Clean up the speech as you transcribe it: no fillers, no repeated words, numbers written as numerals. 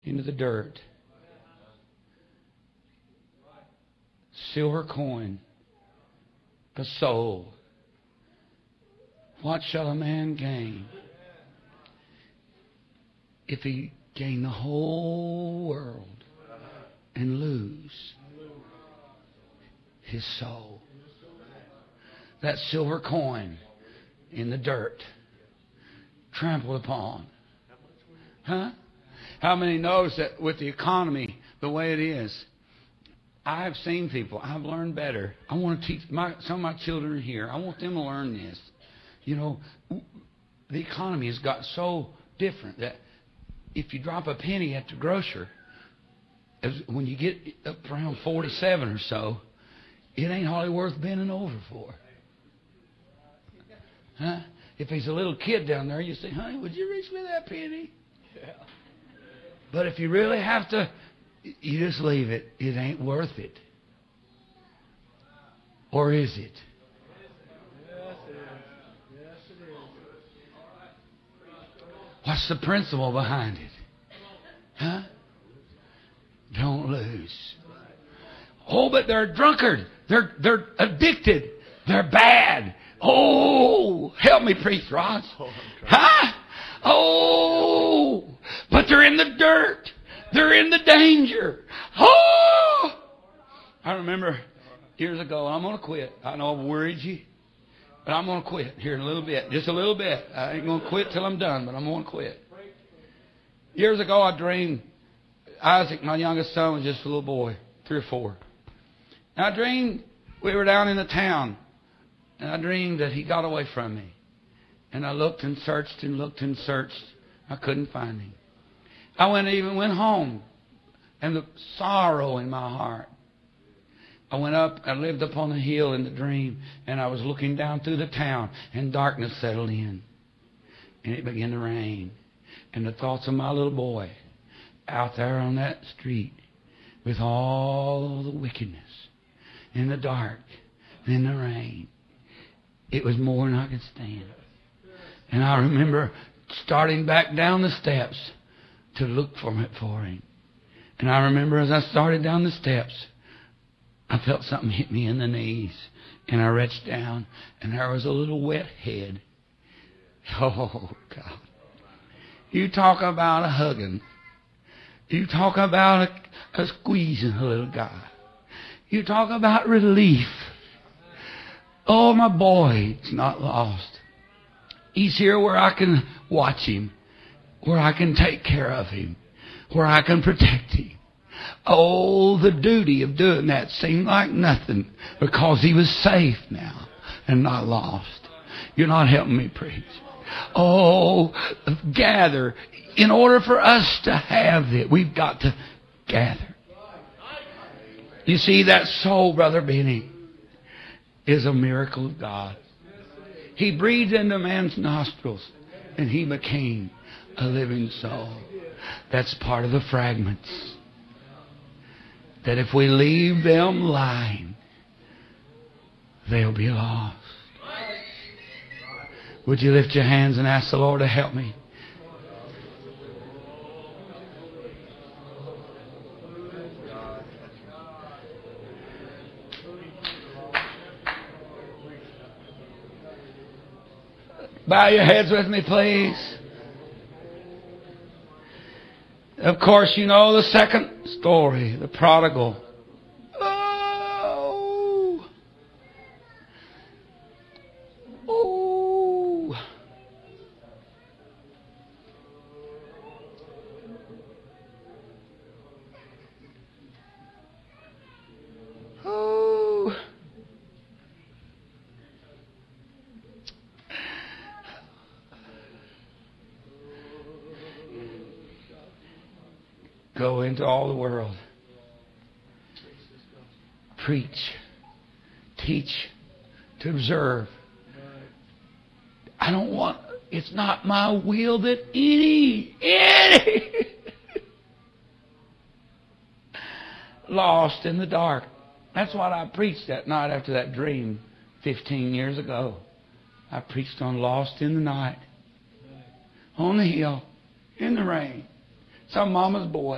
into the dirt. Silver coin, a soul. What shall a man gain if he gain the whole world and lose his soul? That silver coin in the dirt, trampled upon. Huh? How many knows that with the economy the way it is, I've seen people, I've learned better. I want to teach some of my children here. I want them to learn this. You know, the economy has got so different that if you drop a penny at the grocer, when you get up around 47 or so, it ain't hardly worth bending over for. Huh? If there's a little kid down there, you say, honey, would you reach me that penny? Yeah. But if you really have to, you just leave it. It ain't worth it. Or is it? Yes, it is. Yes, it is. What's the principle behind it? Huh? Don't lose. Oh, but they're drunkard. They're addicted. They're bad. Oh, help me preach, Rod. Huh? Oh, but they're in the dirt. They're in the danger. Oh! I remember years ago, I'm going to quit. I know I've worried you, but I'm going to quit here in a little bit. Just a little bit. I ain't going to quit till I'm done, but I'm going to quit. Years ago, I dreamed Isaac, my youngest son, was just a little boy, 3 or 4. And I dreamed we were down in the town. And I dreamed that he got away from me. And I looked and searched and looked and searched. I couldn't find him. I even went home. And the sorrow in my heart. I went up, I lived up on the hill in the dream. And I was looking down through the town. And darkness settled in. And it began to rain. And the thoughts of my little boy out there on that street with all the wickedness in the dark and in the rain. It was more than I could stand. And I remember starting back down the steps to look for him. And I remember as I started down the steps, I felt something hit me in the knees. And I reached down, and there was a little wet head. Oh, God. You talk about a hugging. You talk about a squeezing a little guy. You talk about relief. Oh, my boy, it's not lost. He's here where I can watch him, where I can take care of him, where I can protect him. Oh, the duty of doing that seemed like nothing because he was safe now and not lost. You're not helping me preach. Oh, gather. In order for us to have it, we've got to gather. You see, that soul, Brother Benny, is a miracle of God. He breathed into man's nostrils and he became a living soul. That's part of the fragments. That if we leave them lying, they'll be lost. Would you lift your hands and ask the Lord to help me? Bow your heads with me, please. Of course, you know the second story, the prodigal. Oh. Oh. Oh. Go into all the world. Preach. Teach. To observe. I don't want... It's not my will that any lost in the dark. That's what I preached that night after that dream 15 years ago. I preached on lost in the night. On the hill. In the rain. Some mama's boy.